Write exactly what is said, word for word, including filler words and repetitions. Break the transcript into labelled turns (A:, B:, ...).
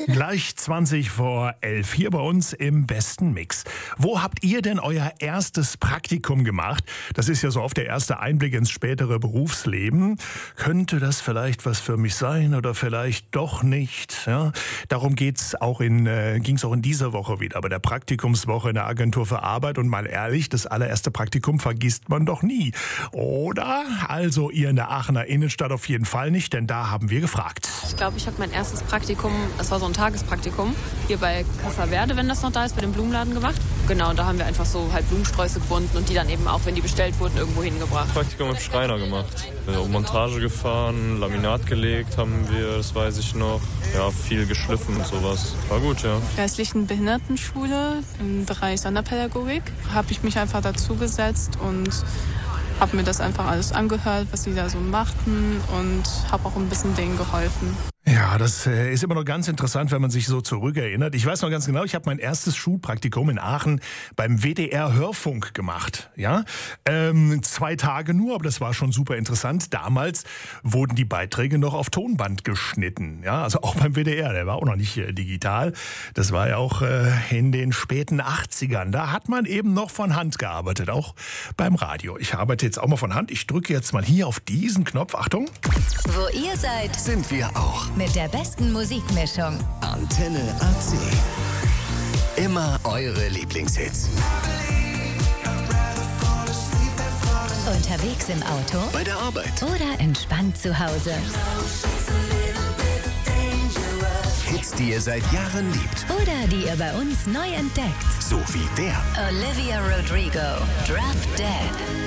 A: Gleich zwanzig vor elf hier bei uns im besten Mix. Wo habt ihr denn euer erstes Praktikum gemacht? Das ist ja so oft der erste Einblick ins spätere Berufsleben. Könnte das vielleicht was für mich sein oder vielleicht doch nicht? Ja, darum geht's auch in, äh, ging's auch in dieser Woche wieder bei der Praktikumswoche in der Agentur für Arbeit. Und mal ehrlich, das allererste Praktikum vergisst man doch nie. Oder? Also ihr in der Aachener Innenstadt auf jeden Fall nicht, denn da haben wir gefragt.
B: Ich glaube, ich habe mein erstes Praktikum, das war so ein Tagespraktikum, hier bei Casa Verde, wenn das noch da ist, bei dem Blumenladen gemacht. Genau, da haben wir einfach so halt Blumensträuße gebunden und die dann eben auch, wenn die bestellt wurden, irgendwo hingebracht.
C: Praktikum im Schreiner gemacht. Ja, Montage gefahren, Laminat gelegt haben wir, das weiß ich noch. Ja, viel geschliffen und sowas. War gut, ja.
D: Geistlichen Behindertenschule im Bereich Sonderpädagogik habe ich mich einfach dazugesetzt und habe mir das einfach alles angehört, was die da so machten und habe auch ein bisschen denen geholfen.
A: Ja, das äh, ist immer noch ganz interessant, wenn man sich so zurückerinnert. Ich weiß noch ganz genau, ich habe mein erstes Schulpraktikum in Aachen beim W D R Hörfunk gemacht. Ja, ähm, zwei Tage nur, aber das war schon super interessant. Damals wurden die Beiträge noch auf Tonband geschnitten. Ja, also auch beim W D R, der war auch noch nicht äh, digital. Das war ja auch äh, in den späten achtzigern. Da hat man eben noch von Hand gearbeitet, auch beim Radio. Ich arbeite jetzt auch mal von Hand. Ich drücke jetzt mal hier auf diesen Knopf. Achtung.
E: Wo ihr seid,
F: Sind wir auch.
E: mit der besten Musikmischung.
F: Antenne A C. Immer eure Lieblingshits.
E: Unterwegs im Auto
F: Bei der Arbeit.
E: oder entspannt zu Hause.
F: Hits, die ihr seit Jahren liebt.
E: Oder die ihr bei uns neu entdeckt.
F: So wie der.
E: Olivia Rodrigo, Drop Dead.